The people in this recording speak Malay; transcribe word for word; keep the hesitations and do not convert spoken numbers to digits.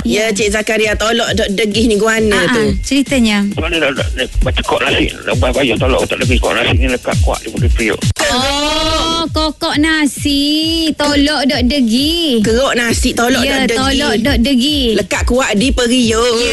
Ya, Cik Zakaria, tolok dok degih ni guana Ah, tu. ah, ceritanya. Mana dah, dah, dah baca kok nasi. Dah bayar tolong tak lebih kok nasi ni lekat kuat di mulut periuk. Oh, kokok nasi. Tolok dok degi. Keruk nasi tolok Ya, dok degih. tolok dok degi. Lekat kuat di periuk.